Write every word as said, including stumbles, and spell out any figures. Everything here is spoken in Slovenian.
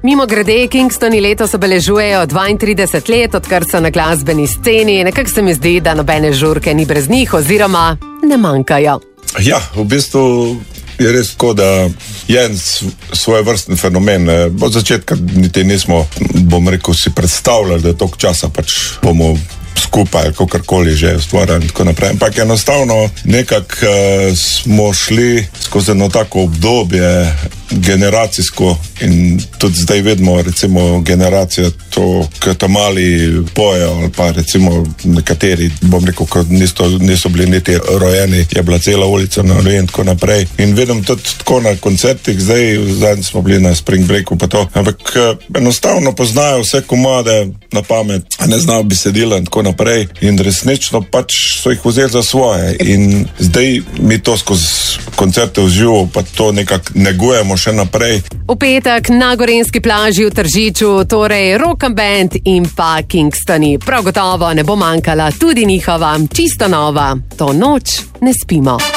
Mimo grede, Kingstoni letos obeležujejo dvaintrideset let, odkar so na glasbeni sceni. Nekako se mi zdi, da nobene žurke ni brez njih oziroma ne manjkajo. Ja, v bistvu je res tako, da je en svoj vrsten fenomen. Od začetka niti nismo, bom rekel, si predstavljali, da je toliko časa pač bomo skupaj, kakorkoli že ustvarjali in tako naprej. Ampak enostavno nekako uh, smo šli skozi eno tako obdobje generacijsko in tudi zdaj vedmo, recimo, generacija to, ki ta mali pojejo ali pa recimo nekateri, bom rekel, ko niso, niso bili niti rojeni, je bila cela ulica na Orli in tako naprej. In vidim tudi tako na koncertih, zdaj, zdaj smo bili na Spring Breaku pa to, ampak enostavno poznajo vse komade na pamet, ne znajo besedila in tako naprej in resnično pač so jih vzeli za svoje in zdaj mi to skozi koncerte v živo pa to nekako negujemo še naprej. V petek na gorenjski plaži v Tržiču, torej Rock and Band in pa Kingstoni. Prav gotovo ne bo manjkala tudi njihova čisto nova To noč ne spimo.